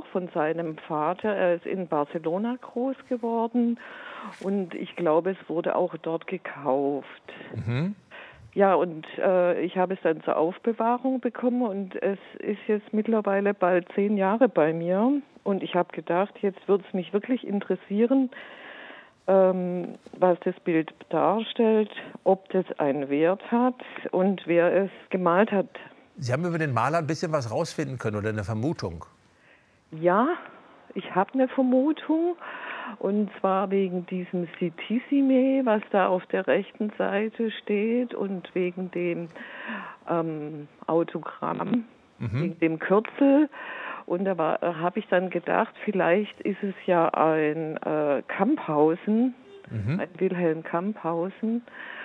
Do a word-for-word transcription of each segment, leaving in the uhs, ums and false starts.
von seinem Vater. Er ist in Barcelona groß geworden und ich glaube, es wurde auch dort gekauft. Mhm. Ja, und äh, ich habe es dann zur Aufbewahrung bekommen und es ist jetzt mittlerweile bald zehn Jahre bei mir. Und ich habe gedacht, jetzt würde es mich wirklich interessieren, ähm, was das Bild darstellt, ob das einen Wert hat und wer es gemalt hat. Sie haben über den Maler ein bisschen was rausfinden können oder eine Vermutung? Ja, ich habe eine Vermutung. Und zwar wegen diesem Citissime, was da auf der rechten Seite steht und wegen dem ähm, Autogramm, mhm. wegen dem Kürzel. Und da war, habe ich dann gedacht, vielleicht ist es ja ein äh, Camphausen, mhm. ein Wilhelm Camphausen.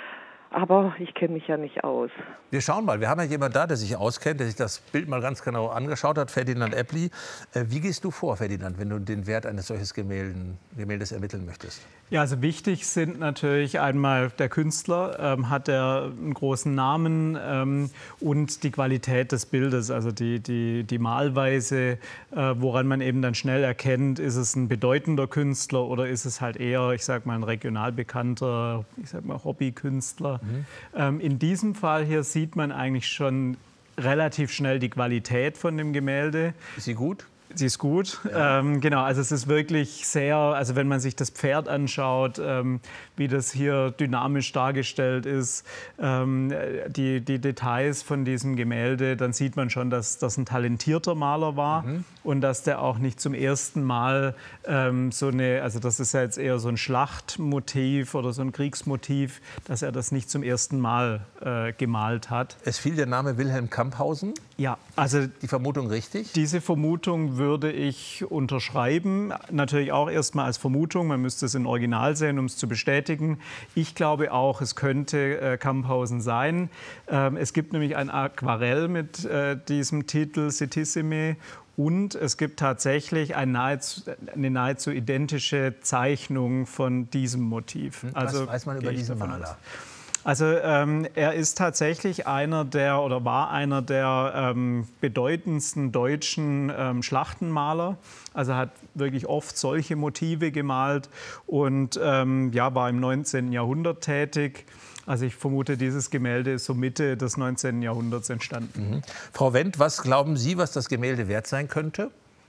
Aber ich kenne mich ja nicht aus. Wir schauen mal. Wir haben ja jemanden da, der sich auskennt, der sich das Bild mal ganz genau angeschaut hat, Ferdinand Eppli. Äh, wie gehst du vor, Ferdinand, wenn du den Wert eines solches Gemälden, Gemäldes ermitteln möchtest? Ja, also wichtig sind natürlich einmal der Künstler, ähm, hat er einen großen Namen ähm, und die Qualität des Bildes, also die, die, die Malweise, äh, woran man eben dann schnell erkennt, ist es ein bedeutender Künstler oder ist es halt eher, ich sag mal, ein regional bekannter, ich sag mal, Hobbykünstler. Mhm. Ähm, in diesem Fall hier sieht man eigentlich schon relativ schnell die Qualität von dem Gemälde. Ist sie gut? Sie ist gut, ja. ähm, genau, also es ist wirklich sehr, also wenn man sich das Pferd anschaut, ähm, wie das hier dynamisch dargestellt ist, ähm, die, die Details von diesem Gemälde, dann sieht man schon, dass das ein talentierter Maler war mhm. und dass der auch nicht zum ersten Mal ähm, so eine, also das ist ja jetzt eher so ein Schlachtmotiv oder so ein Kriegsmotiv, dass er das nicht zum ersten Mal äh, gemalt hat. Es fiel der Name Wilhelm Camphausen? Ja, also die Vermutung richtig? Diese Vermutung würde ich unterschreiben. Natürlich auch erstmal als Vermutung. Man müsste es in Original sehen, um es zu bestätigen. Ich glaube auch, es könnte äh, Camphausen sein. Ähm, es gibt nämlich ein Aquarell mit äh, diesem Titel Citissime. Und es gibt tatsächlich ein nahezu, eine nahezu identische Zeichnung von diesem Motiv. Also, was weiß man über diesen Maler? Also ähm, er ist tatsächlich einer der oder war einer der ähm, bedeutendsten deutschen ähm, Schlachtenmaler. Also hat wirklich oft solche Motive gemalt und ähm, ja, war im neunzehnten Jahrhundert tätig. Also ich vermute, dieses Gemälde ist so Mitte des neunzehnten Jahrhunderts entstanden. Mhm. Frau Wendt, was glauben Sie, was das Gemälde wert sein könnte?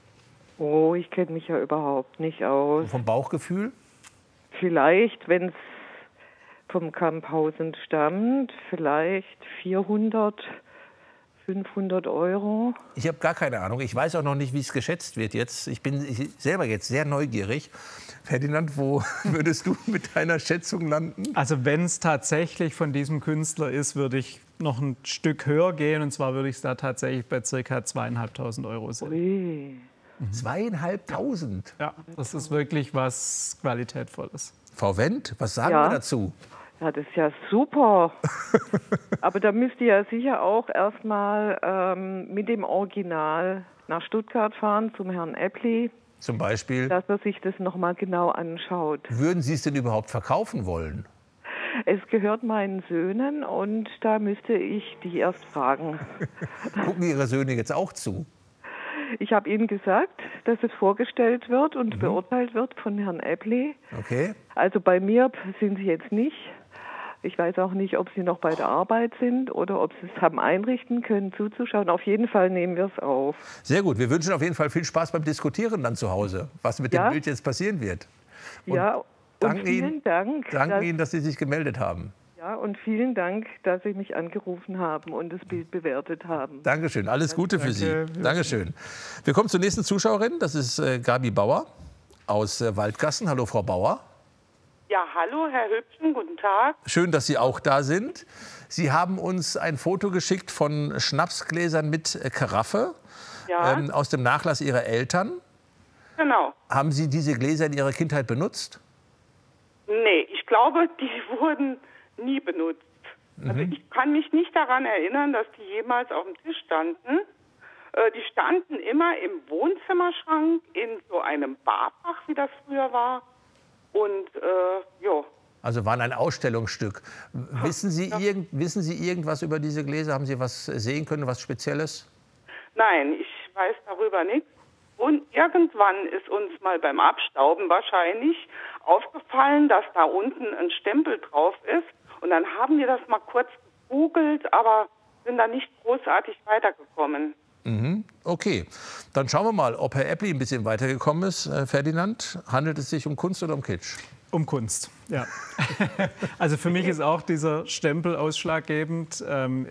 Oh, ich kenne mich ja überhaupt nicht aus. Vom Bauchgefühl? Vielleicht, wenn es vom Camphausen stammt, vielleicht vierhundert, fünfhundert Euro. Ich habe gar keine Ahnung. Ich weiß auch noch nicht, wie es geschätzt wird jetzt. Ich bin selber jetzt sehr neugierig. Ferdinand, wo würdest du mit deiner Schätzung landen? Also wenn es tatsächlich von diesem Künstler ist, würde ich noch ein Stück höher gehen. Und zwar würde ich es da tatsächlich bei ca. zweieinhalbtausend Euro sehen. Ui. Mhm. Zweieinhalbtausend? Ja, das ist wirklich was Qualitätvolles. Frau Wendt, was sagen ja. wir dazu? Ja, das ist ja super. Aber da müsst ihr ja sicher auch erstmal ähm, mit dem Original nach Stuttgart fahren zum Herrn Eppli. Zum Beispiel? Dass er sich das noch mal genau anschaut. Würden Sie es denn überhaupt verkaufen wollen? Es gehört meinen Söhnen und da müsste ich die erst fragen. Gucken Ihre Söhne jetzt auch zu? Ich habe Ihnen gesagt, dass es vorgestellt wird und mhm. beurteilt wird von Herrn Eppli. Okay. Also bei mir sind Sie jetzt nicht. Ich weiß auch nicht, ob Sie noch bei der Arbeit sind oder ob Sie es haben einrichten können, zuzuschauen. Auf jeden Fall nehmen wir es auf. Sehr gut. Wir wünschen auf jeden Fall viel Spaß beim Diskutieren dann zu Hause, was mit ja. dem Bild jetzt passieren wird. Und ja, und danken vielen Ihnen, Dank. Danke dass, Ihnen, dass Sie sich gemeldet haben. Ja, und vielen Dank, dass Sie mich angerufen haben und das Bild bewertet haben. Dankeschön. Alles Gute für Danke. Sie. Dankeschön. Wir kommen zur nächsten Zuschauerin. Das ist äh, Gabi Bauer aus äh, Waldgassen. Hallo, Frau Bauer. Ja, hallo, Herr Hübchen, guten Tag. Schön, dass Sie auch da sind. Sie haben uns ein Foto geschickt von Schnapsgläsern mit Karaffe ja. ähm, aus dem Nachlass Ihrer Eltern. Genau. Haben Sie diese Gläser in Ihrer Kindheit benutzt? Nee, ich glaube, die wurden nie benutzt. Mhm. Also ich kann mich nicht daran erinnern, dass die jemals auf dem Tisch standen. Äh, die standen immer im Wohnzimmerschrank in so einem Barfach, wie das früher war. Und äh, ja. Also waren ein Ausstellungsstück. Wissen Sie, ja. irgend, wissen Sie irgendwas über diese Gläser? Haben Sie was sehen können, was Spezielles? Nein, ich weiß darüber nichts. Und irgendwann ist uns mal beim Abstauben wahrscheinlich aufgefallen, dass da unten ein Stempel drauf ist. Und dann haben wir das mal kurz gegoogelt, aber sind da nicht großartig weitergekommen. Mhm. Okay, dann schauen wir mal, ob Herr Eppli ein bisschen weitergekommen ist. Äh, Ferdinand, handelt es sich um Kunst oder um Kitsch? Um Kunst, ja. Also für mich ist auch dieser Stempel ausschlaggebend. Ähm,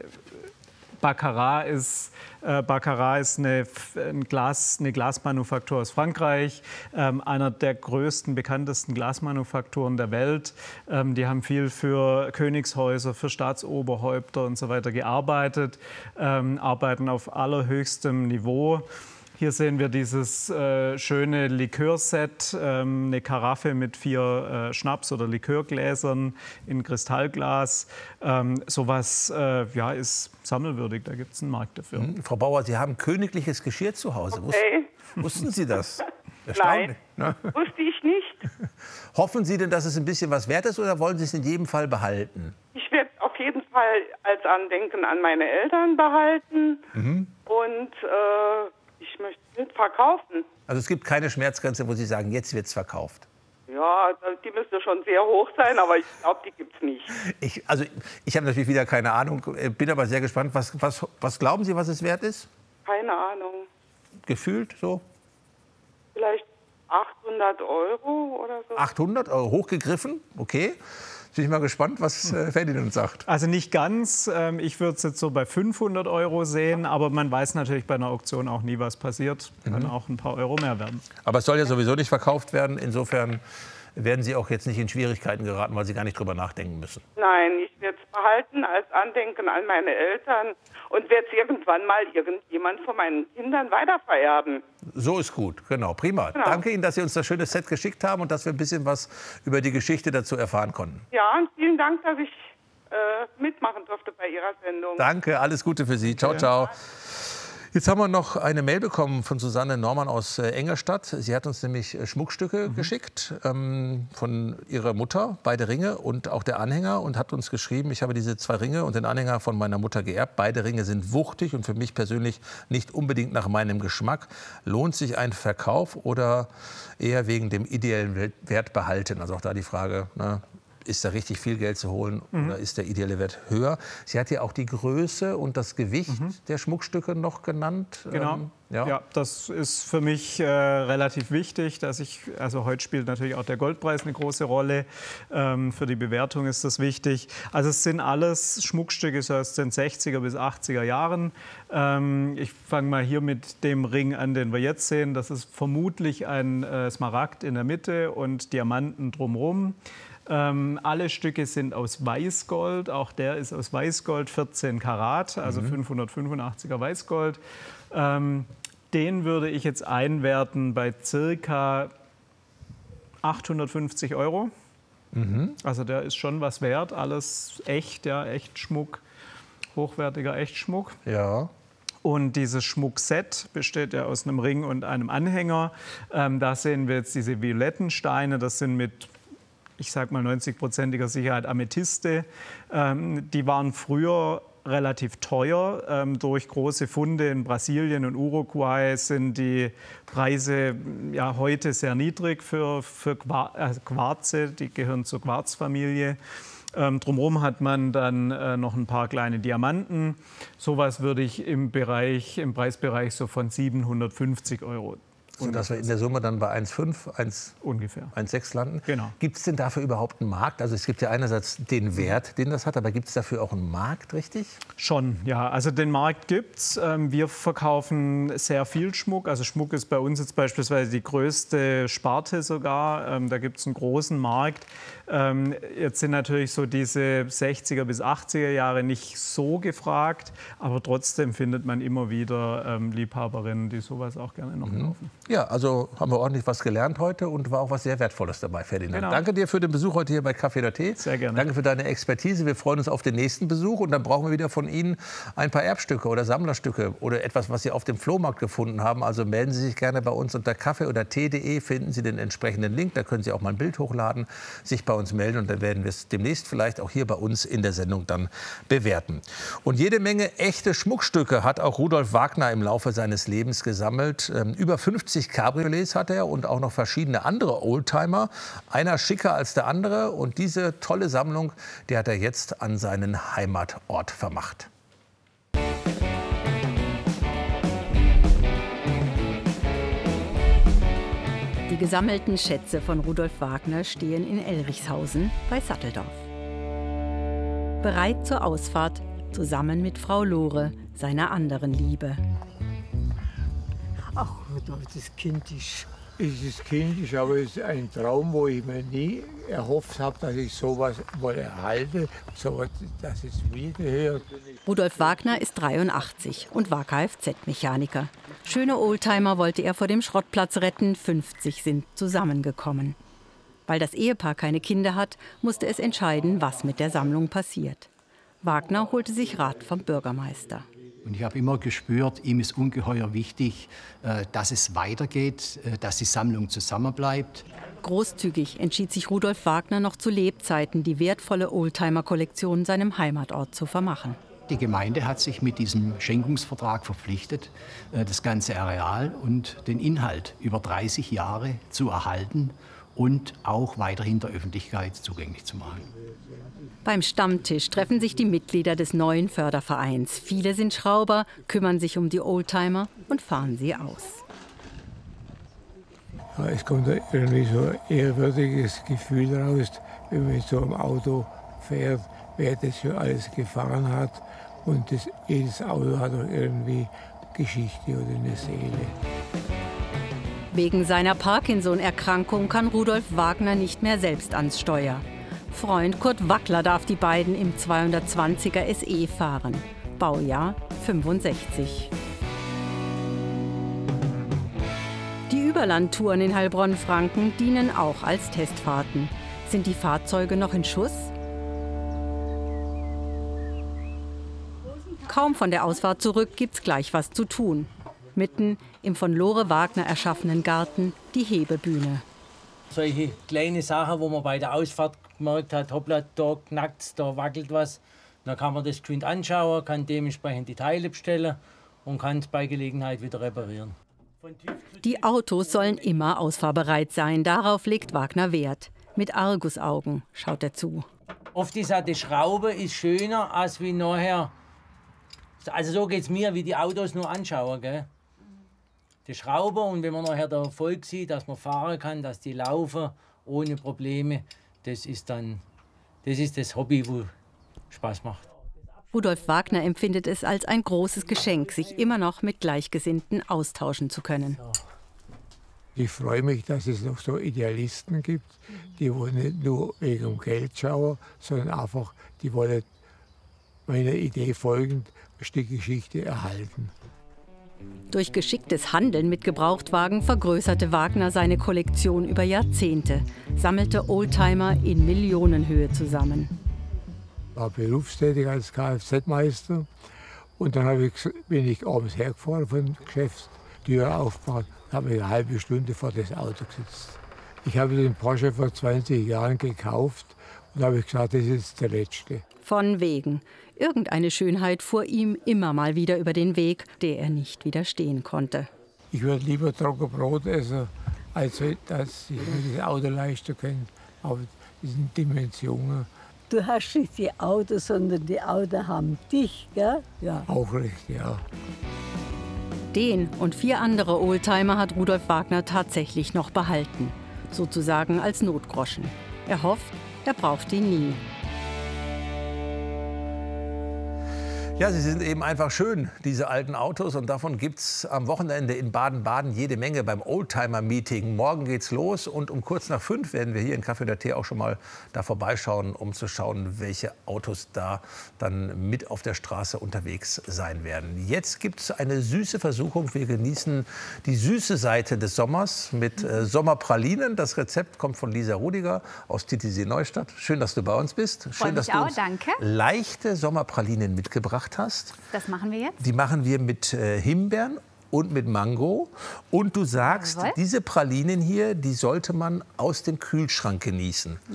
Baccarat ist, äh, Baccarat ist eine, ein Glas, eine Glasmanufaktur aus Frankreich, ähm, einer der größten, bekanntesten Glasmanufakturen der Welt. Ähm, die haben viel für Königshäuser, für Staatsoberhäupter und so weiter gearbeitet, ähm, arbeiten auf allerhöchstem Niveau. Hier sehen wir dieses äh, schöne Likörset, ähm, eine Karaffe mit vier äh, Schnaps- oder Likörgläsern in Kristallglas. Ähm, sowas äh, ja, ist sammelwürdig, da gibt es einen Markt dafür. Mhm. Frau Bauer, Sie haben königliches Geschirr zu Hause. Okay. Wussten Sie das? Nein, ne? wusste ich nicht. Hoffen Sie denn, dass es ein bisschen was wert ist oder wollen Sie es in jedem Fall behalten? Ich werde es auf jeden Fall als Andenken an meine Eltern behalten. Mhm. Und äh, ich möchte es nicht verkaufen. Also es gibt keine Schmerzgrenze, wo Sie sagen, jetzt wird es verkauft? Ja, die müsste schon sehr hoch sein, aber ich glaube, die gibt es nicht. Ich, also ich habe natürlich wieder keine Ahnung, bin aber sehr gespannt. Was, was, was glauben Sie, was es wert ist? Keine Ahnung. Gefühlt so? Vielleicht achthundert Euro oder so. achthundert Euro, hochgegriffen, okay. Bin ich mal gespannt, was äh, Ferdinand sagt. Also nicht ganz. Ähm, ich würde es jetzt so bei fünfhundert Euro sehen. Aber man weiß natürlich bei einer Auktion auch nie, was passiert. Kann mhm. auch ein paar Euro mehr werden. Aber es soll ja sowieso nicht verkauft werden. Insofern werden Sie auch jetzt nicht in Schwierigkeiten geraten, weil Sie gar nicht drüber nachdenken müssen. Nein, ich werde es behalten als Andenken an meine Eltern und werde es irgendwann mal irgendjemand von meinen Kindern weitervererben. So ist gut, genau, prima. Genau. Danke Ihnen, dass Sie uns das schöne Set geschickt haben und dass wir ein bisschen was über die Geschichte dazu erfahren konnten. Ja, und vielen Dank, dass ich äh, mitmachen durfte bei Ihrer Sendung. Danke, alles Gute für Sie. Ciao, ja. ciao. Jetzt haben wir noch eine Mail bekommen von Susanne Normann aus äh, Engerstadt. Sie hat uns nämlich äh, Schmuckstücke mhm. geschickt ähm, von ihrer Mutter, beide Ringe und auch der Anhänger, und hat uns geschrieben, ich habe diese zwei Ringe und den Anhänger von meiner Mutter geerbt. Beide Ringe sind wuchtig und für mich persönlich nicht unbedingt nach meinem Geschmack. Lohnt sich ein Verkauf oder eher wegen dem ideellen Wert behalten? Also auch da die Frage, ne? Ist da richtig viel Geld zu holen mhm. oder ist der ideelle Wert höher? Sie hat ja auch die Größe und das Gewicht mhm. der Schmuckstücke noch genannt. Genau. Ähm, ja. ja, das ist für mich äh, relativ wichtig, dass ich, also heute spielt natürlich auch der Goldpreis eine große Rolle. Ähm, für die Bewertung ist das wichtig. Also es sind alles Schmuckstücke aus den sechziger bis achtziger Jahren. Ähm, ich fange mal hier mit dem Ring an, den wir jetzt sehen. Das ist vermutlich ein äh, Smaragd in der Mitte und Diamanten drumherum. Ähm, alle Stücke sind aus Weißgold, auch der ist aus Weißgold, vierzehn Karat, also mhm. fünfhundertfünfundachtziger Weißgold. Ähm, den würde ich jetzt einwerten bei circa achthundertfünfzig Euro. Mhm. Also der ist schon was wert, alles echt, ja, Echtschmuck, hochwertiger Echtschmuck. Ja. Und dieses Schmuckset besteht ja aus einem Ring und einem Anhänger. Ähm, da sehen wir jetzt diese violetten Steine, das sind mit, ich sag mal, neunzig-prozentiger Sicherheit Amethyste. Ähm, die waren früher relativ teuer. Ähm, durch große Funde in Brasilien und Uruguay sind die Preise ja heute sehr niedrig für, für Quarze. Die gehören zur Quarzfamilie. Ähm, drumherum hat man dann äh, noch ein paar kleine Diamanten. Sowas würde ich im Bereich, im Preisbereich so von siebenhundertfünfzig Euro. So dass wir in der Summe dann bei eins Komma fünf, eins Komma sechs landen. Genau. Gibt es denn dafür überhaupt einen Markt? Also es gibt ja einerseits den Wert, den das hat, aber gibt es dafür auch einen Markt, richtig? Schon, ja. Also den Markt gibt's. Wir verkaufen sehr viel Schmuck. Also Schmuck ist bei uns jetzt beispielsweise die größte Sparte sogar. Da gibt es einen großen Markt. Jetzt sind natürlich so diese sechziger bis achtziger Jahre nicht so gefragt, aber trotzdem findet man immer wieder Liebhaberinnen, die sowas auch gerne noch kaufen. Ja, also haben wir ordentlich was gelernt heute und war auch was sehr Wertvolles dabei, Ferdinand. Genau. Danke dir für den Besuch heute hier bei Kaffee Latte. Sehr gerne. Danke für deine Expertise. Wir freuen uns auf den nächsten Besuch und dann brauchen wir wieder von Ihnen ein paar Erbstücke oder Sammlerstücke oder etwas, was Sie auf dem Flohmarkt gefunden haben. Also melden Sie sich gerne bei uns unter kaffee oder tee punkt de, finden Sie den entsprechenden Link. Da können Sie auch mal ein Bild hochladen, sich bei uns melden und dann werden wir es demnächst vielleicht auch hier bei uns in der Sendung dann bewerten. Und jede Menge echte Schmuckstücke hat auch Rudolf Wagner im Laufe seines Lebens gesammelt. Ähm, über fünfzig fünfzig Cabriolets hat er und auch noch verschiedene andere Oldtimer. Einer schicker als der andere. Und diese tolle Sammlung, die hat er jetzt an seinen Heimatort vermacht. Die gesammelten Schätze von Rudolf Wagner stehen in Elrichshausen bei Satteldorf. Bereit zur Ausfahrt, zusammen mit Frau Lore, seiner anderen Liebe. Ach, das Kind ist, es ist kindisch, aber es ist ein Traum, wo ich mir nie erhofft habe, dass ich sowas mal erhalte, sowas, dass es wiederhört. Rudolf Wagner ist dreiundachtzig und war Kfz-Mechaniker. Schöne Oldtimer wollte er vor dem Schrottplatz retten, fünfzig sind zusammengekommen. Weil das Ehepaar keine Kinder hat, musste es entscheiden, was mit der Sammlung passiert. Wagner holte sich Rat vom Bürgermeister. Und ich habe immer gespürt, ihm ist ungeheuer wichtig, dass es weitergeht, dass die Sammlung zusammenbleibt. Großzügig entschied sich Rudolf Wagner noch zu Lebzeiten, die wertvolle Oldtimer-Kollektion seinem Heimatort zu vermachen. Die Gemeinde hat sich mit diesem Schenkungsvertrag verpflichtet, das ganze Areal und den Inhalt über dreißig Jahre zu erhalten und auch weiterhin der Öffentlichkeit zugänglich zu machen. Beim Stammtisch treffen sich die Mitglieder des neuen Fördervereins. Viele sind Schrauber, kümmern sich um die Oldtimer und fahren sie aus. Ja, es kommt irgendwie so ein ehrwürdiges Gefühl raus, wenn man mit so einem Auto fährt, wer das schon alles gefahren hat. Und das, jedes Auto hat auch irgendwie Geschichte oder eine Seele. Wegen seiner Parkinson-Erkrankung kann Rudolf Wagner nicht mehr selbst ans Steuer. Freund Kurt Wackler darf die beiden im zweihundertzwanziger S E fahren. Baujahr fünfundsechzig. Die Überlandtouren in Heilbronn-Franken dienen auch als Testfahrten. Sind die Fahrzeuge noch in Schuss? Kaum von der Ausfahrt zurück gibt's gleich was zu tun. Mitten im von Lore Wagner erschaffenen Garten die Hebebühne. Solche kleine Sachen, wo man bei der Ausfahrt gemerkt hat, hoppla, da knackt's, da wackelt was. Dann kann man das geschwind anschauen, kann dementsprechend die Teile bestellen und kann es bei Gelegenheit wieder reparieren. Die Autos sollen immer ausfahrbereit sein, darauf legt Wagner Wert. Mit Argusaugen schaut er zu. Oft ist auch die Schraube ist schöner, als wie nachher. Also so geht es mir, wie die Autos nur anschauen. Gell? Die Schraube und wenn man nachher der Erfolg sieht, dass man fahren kann, dass die laufen ohne Probleme, das ist dann das, ist das Hobby, wo Spaß macht. Rudolf Wagner empfindet es als ein großes Geschenk, sich immer noch mit Gleichgesinnten austauschen zu können. Ich freue mich, dass es noch so Idealisten gibt, die wollen nicht nur wegen dem Geld schauen, sondern einfach, die wollen meiner Idee folgend ein Stück Geschichte erhalten. Durch geschicktes Handeln mit Gebrauchtwagen vergrößerte Wagner seine Kollektion über Jahrzehnte, sammelte Oldtimer in Millionenhöhe zusammen. Ich war berufstätig als Kfz-Meister und dann ich, bin ich abends hergefahren von der Geschäftstür aufgebaut und habe eine halbe Stunde vor das Auto gesetzt. Ich habe den Porsche vor zwanzig Jahren gekauft und habe gesagt, das ist jetzt der letzte. Von wegen. Irgendeine Schönheit fuhr ihm immer mal wieder über den Weg, der er nicht widerstehen konnte. Ich würde lieber trocken Brot essen, als dass ich mir das Auto leisten könnte. Aber diesen Dimensionen. Du hast nicht die Autos, sondern die Autos haben dich, gell? Ja. Auch richtig, ja. Den und vier andere Oldtimer hat Rudolf Wagner tatsächlich noch behalten. Sozusagen als Notgroschen. Er hofft, er braucht ihn nie. Ja, sie sind eben einfach schön, diese alten Autos. Und davon gibt es am Wochenende in Baden-Baden jede Menge beim Oldtimer-Meeting. Morgen geht's los und um kurz nach fünf werden wir hier in Kaffee oder Tee auch schon mal da vorbeischauen, um zu schauen, welche Autos da dann mit auf der Straße unterwegs sein werden. Jetzt gibt es eine süße Versuchung. Wir genießen die süße Seite des Sommers mit äh, Sommerpralinen. Das Rezept kommt von Lisa Rudiger aus Titisee-Neustadt. Schön, dass du bei uns bist. Schön, dass du uns danke. leichte Sommerpralinen mitgebracht hast. Das machen wir jetzt. Die machen wir mit äh, Himbeeren und mit Mango. Und du sagst, Jawohl. diese Pralinen hier, die sollte man aus dem Kühlschrank genießen. Ja.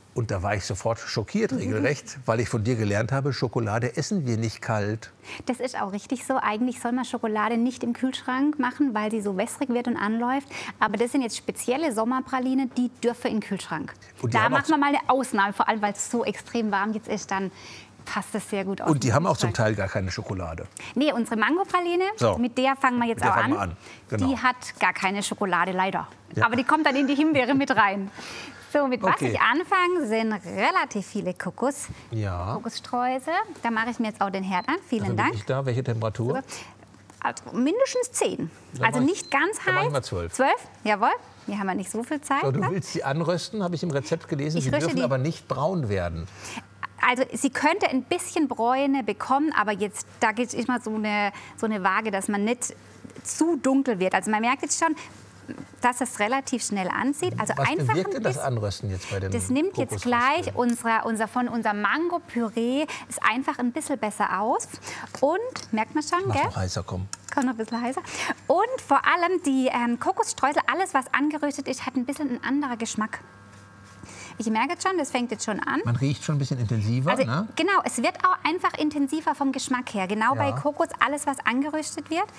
Und da war ich sofort schockiert, regelrecht, weil ich von dir gelernt habe, Schokolade essen wir nicht kalt. Das ist auch richtig so. Eigentlich soll man Schokolade nicht im Kühlschrank machen, weil sie so wässrig wird und anläuft. Aber das sind jetzt spezielle Sommerpralinen, die dürfen in den Kühlschrank. Da machen wir mal eine Ausnahme, vor allem weil es so extrem warm jetzt ist, dann passt das sehr gut aus. Und die haben auch zum Teil gar keine Schokolade. Nee, unsere Mangopraline, so. mit der fangen wir jetzt auch an. an. Genau. Die hat gar keine Schokolade, leider. Ja. Aber die kommt dann in die Himbeere mit rein. So, mit was okay. ich anfange, sind relativ viele Kokos, ja. Kokosstreusel. Da mache ich mir jetzt auch den Herd an. Vielen also Dank. Ich da, welche Temperatur? Also mindestens zehn. Dann also nicht ganz heiß. Dann mal zwölf. Zwölf? Jawohl. Hier haben wir nicht so viel Zeit. So, du ne? willst sie anrösten, habe ich im Rezept gelesen. Ich sie dürfen die... aber nicht braun werden. Also sie könnte ein bisschen Bräune bekommen, aber jetzt da gibt es immer so eine, so eine Waage, dass man nicht zu dunkel wird. Also man merkt jetzt schon, dass es relativ schnell anzieht. Also was einfach bewirkt denn das Anrösten jetzt bei den Das nimmt jetzt gleich unser, unser, von unserem Mango-Püree ist einfach ein bisschen besser aus. Und, merkt man schon, Mach gell? noch heißer, komm. Kommt noch ein bisschen heißer. Und vor allem die ähm, Kokosstreusel, alles was angeröstet ist, hat ein bisschen ein anderer Geschmack. Ich merke jetzt schon, das fängt jetzt schon an. Man riecht schon ein bisschen intensiver, also, ne? Genau, es wird auch einfach intensiver vom Geschmack her. Genau ja. bei Kokos, alles was angeröstet wird.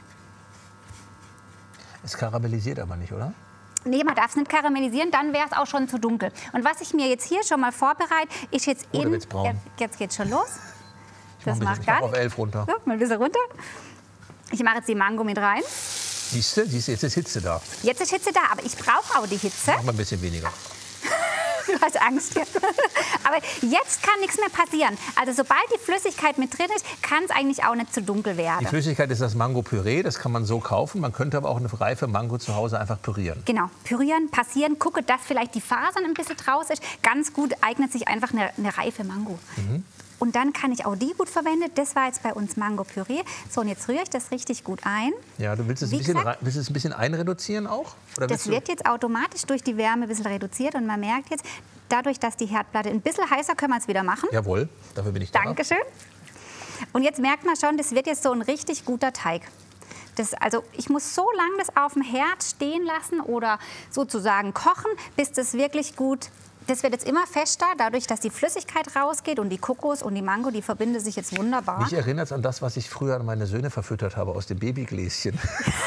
Es karamellisiert aber nicht, oder? Nee, man darf es nicht karamellisieren, dann wäre es auch schon zu dunkel. Und was ich mir jetzt hier schon mal vorbereite, ist jetzt oh, in... Jetzt, jetzt geht's schon los. Ich das macht gar auf elf runter. So, mal ein bisschen runter. Ich mache jetzt die Mango mit rein. Siehst du, siehst du, jetzt ist Hitze da. Jetzt ist Hitze da, aber ich brauche auch die Hitze. Mach mal ein bisschen weniger. Du hast Angst. Aber jetzt kann nichts mehr passieren. Also sobald die Flüssigkeit mit drin ist, kann es eigentlich auch nicht zu dunkel werden. Die Flüssigkeit ist das Mango-Püree, das kann man so kaufen. Man könnte aber auch eine reife Mango zu Hause einfach pürieren. Genau, pürieren, passieren, gucke, dass vielleicht die Fasern ein bisschen draus ist. Ganz gut eignet sich einfach eine, eine reife Mango. Mhm. Und dann kann ich auch die gut verwenden. Das war jetzt bei uns Mango-Püree. So, und jetzt rühre ich das richtig gut ein. Ja, du willst es, ein bisschen, gesagt, willst es ein bisschen einreduzieren auch? Oder das wird jetzt automatisch durch die Wärme ein bisschen reduziert. Und man merkt jetzt, dadurch, dass die Herdplatte ein bisschen heißer, können wir es wieder machen. Jawohl, dafür bin ich da. Dankeschön. Und jetzt merkt man schon, das wird jetzt so ein richtig guter Teig. Das, also ich muss so lange das auf dem Herd stehen lassen oder sozusagen kochen, bis das wirklich gut. Das wird jetzt immer fester, dadurch, dass die Flüssigkeit rausgeht und die Kokos und die Mango, die verbinden sich jetzt wunderbar. Mich erinnert es an das, was ich früher an meine Söhne verfüttert habe aus dem Babygläschen.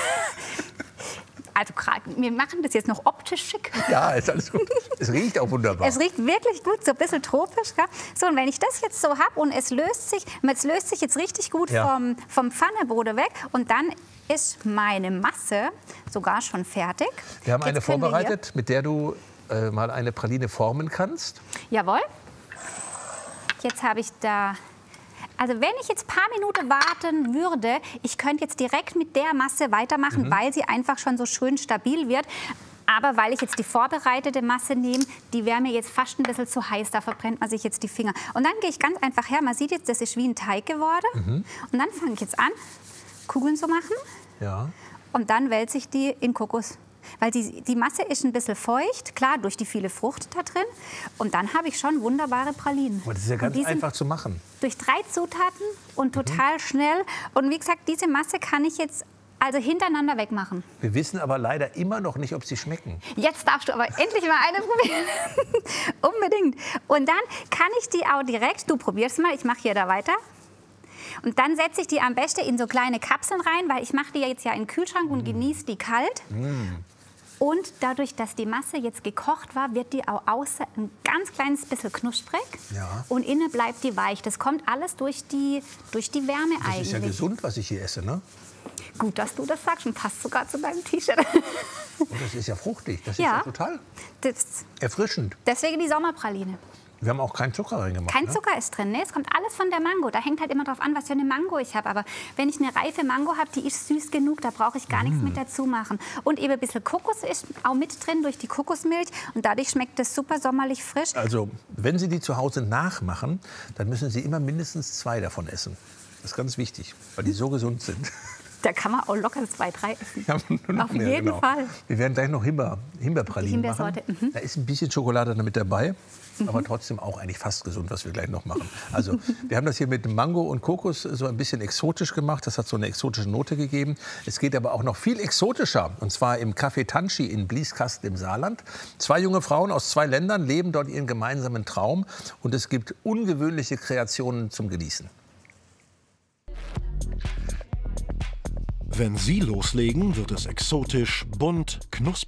Also wir machen das jetzt noch optisch schick. Ja, ist alles gut. Es riecht auch wunderbar. Es riecht wirklich gut, so ein bisschen tropisch. Gell? So, und wenn ich das jetzt so habe und es löst sich, es löst sich jetzt richtig gut ja. vom, vom Pfannebrode weg und dann ist meine Masse sogar schon fertig. Wir haben jetzt eine vorbereitet, mit der du äh, mal eine Praline formen kannst. Jawohl. Jetzt habe ich da... Also wenn ich jetzt ein paar Minuten warten würde, ich könnte jetzt direkt mit der Masse weitermachen, mhm. weil sie einfach schon so schön stabil wird. Aber weil ich jetzt die vorbereitete Masse nehme, die wäre mir jetzt fast ein bisschen zu heiß, da verbrennt man sich jetzt die Finger. Und dann gehe ich ganz einfach her, man sieht jetzt, das ist wie ein Teig geworden. Mhm. Und dann fange ich jetzt an, Kugeln zu machen. Ja. Und dann wälze ich die in Kokos. Weil die, die Masse ist ein bisschen feucht, klar, durch die viele Frucht da drin. Und dann habe ich schon wunderbare Pralinen. Und das ist ja ganz einfach zu machen. Durch drei Zutaten und total mhm. schnell. Und wie gesagt, diese Masse kann ich jetzt also hintereinander wegmachen. Wir wissen aber leider immer noch nicht, ob sie schmecken. Jetzt darfst du aber endlich mal eine probieren. Unbedingt. Und dann kann ich die auch direkt, du probierst mal, ich mache hier da weiter. Und dann setze ich die am besten in so kleine Kapseln rein, weil ich mache die ja jetzt ja in den Kühlschrank und mm. genieße die kalt. Mm. Und dadurch, dass die Masse jetzt gekocht war, wird die auch außen ein ganz kleines bisschen knusprig. Ja. Und innen bleibt die weich. Das kommt alles durch die, durch die Wärme das eigentlich. Das ist ja gesund, was ich hier esse, ne? Gut, dass du das sagst und passt sogar zu deinem T-Shirt. Und das ist ja fruchtig, das ist ja, ja total das, erfrischend. Deswegen die Sommerpraline. Wir haben auch keinen Zucker reingemacht. Kein ne? Zucker ist drin, ne? Es kommt alles von der Mango. Da hängt halt immer drauf an, was für eine Mango ich habe. Aber wenn ich eine reife Mango habe, die ist süß genug, da brauche ich gar mm. nichts mit dazu machen. Und eben ein bisschen Kokos ist auch mit drin durch die Kokosmilch. Und dadurch schmeckt das super sommerlich frisch. Also, wenn Sie die zu Hause nachmachen, dann müssen Sie immer mindestens zwei davon essen. Das ist ganz wichtig, weil die so gesund sind. Da kann man auch locker zwei, drei essen. Ja, nur Auf mehr, jeden genau. Fall. Wir werden gleich noch Himbeer, Himbeerpralinen machen. Mhm. Da ist ein bisschen Schokolade damit dabei. mhm. aber trotzdem auch eigentlich fast gesund, was wir gleich noch machen. Also wir haben das hier mit Mango und Kokos so ein bisschen exotisch gemacht. Das hat so eine exotische Note gegeben. Es geht aber auch noch viel exotischer, und zwar im Café Tanchi in Blieskastel im Saarland. Zwei junge Frauen aus zwei Ländern leben dort ihren gemeinsamen Traum und es gibt ungewöhnliche Kreationen zum Genießen. Wenn Sie loslegen, wird es exotisch, bunt, knusprig.